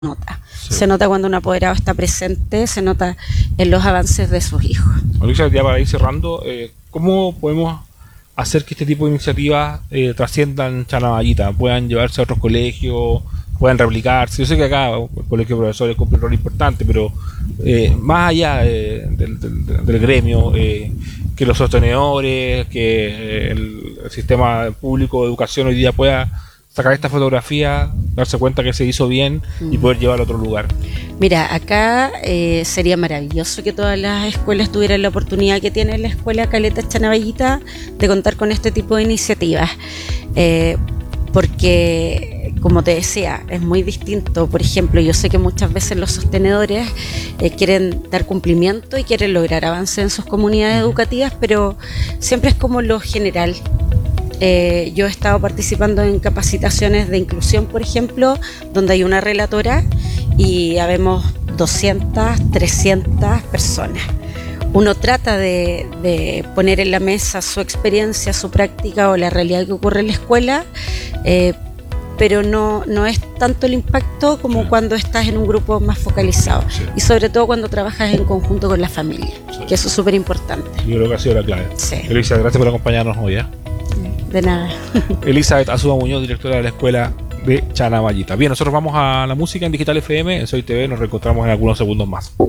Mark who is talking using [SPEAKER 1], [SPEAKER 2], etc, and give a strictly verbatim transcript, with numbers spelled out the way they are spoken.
[SPEAKER 1] nota.
[SPEAKER 2] Sí.
[SPEAKER 1] Se nota cuando un apoderado está presente, se nota en los avances de sus hijos.
[SPEAKER 2] Alicia, ya para ir cerrando, eh, ¿cómo podemos hacer que este tipo de iniciativas eh, trasciendan Chanaballita, puedan llevarse a otros colegios, puedan replicarse? Yo sé que acá el colegio de profesores cumple un rol importante, pero eh, más allá eh, del, del, del gremio, eh, que los sostenedores, que eh, el, el sistema público de educación hoy día pueda sacar esta fotografía, darse cuenta que se hizo bien y poder llevarlo a otro lugar.
[SPEAKER 1] Mira, acá eh, sería maravilloso que todas las escuelas tuvieran la oportunidad que tiene la escuela Caleta Chanaballita de contar con este tipo de iniciativas, eh, porque, como te decía, es muy distinto. Por ejemplo, yo sé que muchas veces los sostenedores eh, quieren dar cumplimiento y quieren lograr avance en sus comunidades educativas, pero siempre es como lo general. Eh, yo he estado participando en capacitaciones de inclusión, por ejemplo, donde hay una relatora y habemos doscientas, trescientas personas. Uno trata de, de poner en la mesa su experiencia, su práctica o la realidad que ocurre en la escuela, eh, pero no, no es tanto el impacto como cuando estás en un grupo más focalizado,
[SPEAKER 2] Sí.
[SPEAKER 1] y sobre todo cuando trabajas en conjunto con la familia,
[SPEAKER 2] Sí.
[SPEAKER 1] que eso es súper importante.
[SPEAKER 2] Yo creo que ha sido la clave.
[SPEAKER 1] Sí.
[SPEAKER 2] Elisa, gracias por acompañarnos hoy. ¿eh?
[SPEAKER 1] De nada.
[SPEAKER 2] Elizabeth Azúa Muñoz, directora de la escuela de Chanaballita. Bien, nosotros vamos a la música en Digital F M, en Soy T V, nos reencontramos en algunos segundos más.